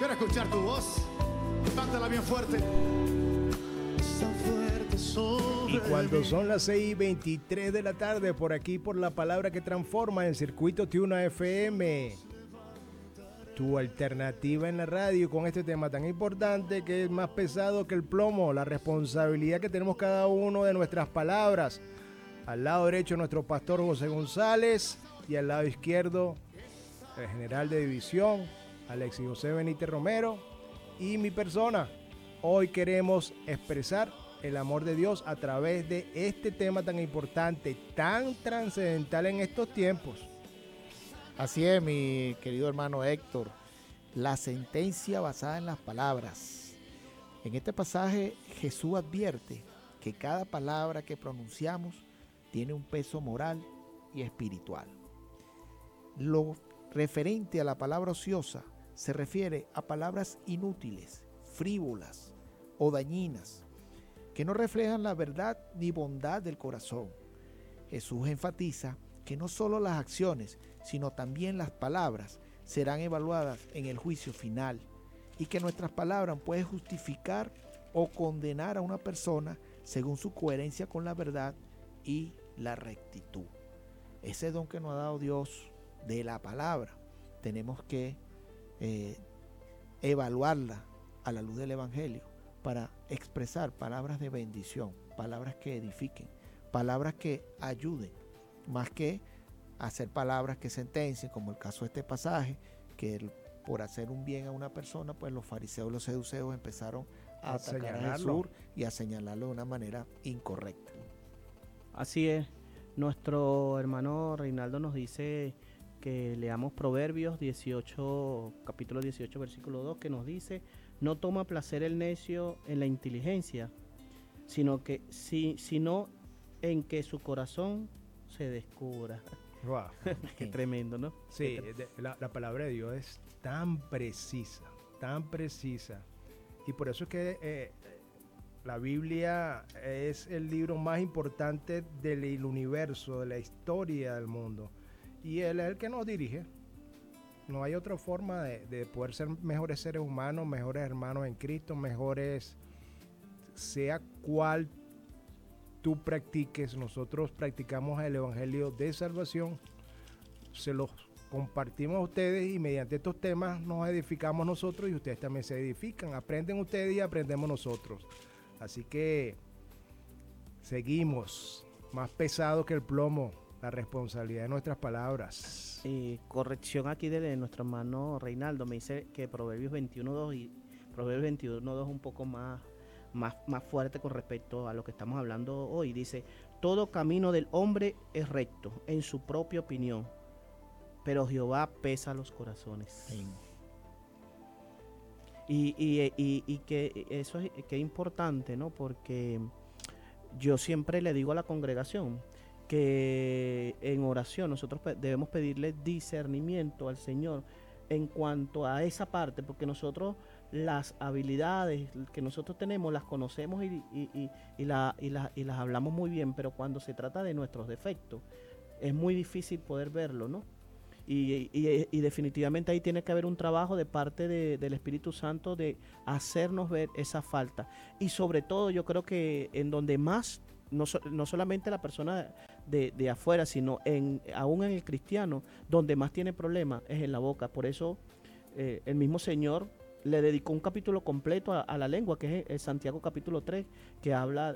Quiero escuchar tu voz. Cántala bien fuerte. Tan fuerte sobre Y cuando mí. son las 6:23 de la tarde, por aquí, por la palabra que transforma en Circuito Tiuna FM, tu alternativa en la radio con este tema tan importante que es más pesado que el plomo, la responsabilidad que tenemos cada uno de nuestras palabras. Al lado derecho nuestro pastor José González y al lado izquierdo el general de división Alexis José Benítez Romero y mi persona. Hoy queremos expresar el amor de Dios a través de este tema tan importante, tan trascendental en estos tiempos. Así es, mi querido hermano Héctor, la sentencia basada en las palabras. En este pasaje Jesús advierte que cada palabra que pronunciamos tiene un peso moral y espiritual. Lo referente a la palabra ociosa se refiere a palabras inútiles, frívolas o dañinas, que no reflejan la verdad ni bondad del corazón. Jesús enfatiza que no solo las acciones, sino también las palabras serán evaluadas en el juicio final y que nuestras palabras pueden justificar o condenar a una persona según su coherencia con la verdad y la rectitud. Ese don que nos ha dado Dios de la palabra, tenemos que evaluarla a la luz del Evangelio para expresar palabras de bendición, palabras que edifiquen, palabras que ayuden, más que hacer palabras que sentencien, como el caso de este pasaje, que por hacer un bien a una persona, pues los fariseos y los seduceos empezaron a atacar a Jesús y a señalarlo de una manera incorrecta. Así es, nuestro hermano Reinaldo nos dice que leamos Proverbios 18, capítulo 18, versículo 2, que nos dice: no toma placer el necio en la inteligencia, sino en que su corazón se descubra. Wow. Qué tremendo, ¿no? Sí, la palabra de Dios es tan precisa, y por eso es que la Biblia es el libro más importante del universo, de la historia del mundo, y Él es el que nos dirige. No hay otra forma de poder ser mejores seres humanos, mejores hermanos en Cristo, mejores, sea cual tú practiques. Nosotros practicamos el Evangelio de salvación, se los compartimos a ustedes y mediante estos temas nos edificamos nosotros y ustedes también se edifican. Aprenden ustedes y aprendemos nosotros. Así que seguimos, más pesado que el plomo, la responsabilidad de nuestras palabras. Corrección aquí de nuestro hermano Reinaldo, me dice que Proverbios 21.2 y Proverbios 21.2 es un poco más fuerte con respecto a lo que estamos hablando hoy. Dice: todo camino del hombre es recto en su propia opinión, pero Jehová pesa los corazones. Sí. Y que eso es que importante, ¿no? Porque yo siempre le digo a la congregación que en oración nosotros debemos pedirle discernimiento al Señor en cuanto a esa parte, porque nosotros las habilidades que nosotros tenemos las conocemos y las hablamos muy bien, pero cuando se trata de nuestros defectos es muy difícil poder verlo, ¿no? Y definitivamente ahí tiene que haber un trabajo de parte del Espíritu Santo de hacernos ver esa falta. Y sobre todo yo creo que en donde más, no solamente la persona de afuera, sino aún en el cristiano, donde más tiene problemas es en la boca. Por eso el mismo Señor le dedicó un capítulo completo a la lengua, que es el Santiago capítulo 3, que habla